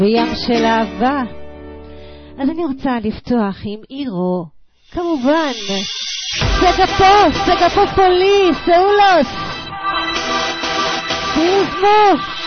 בים של אהבה. אז אני רוצה לפתוח עם אירו, כמובן, סגפופולי, סאולוס, סיזמוס.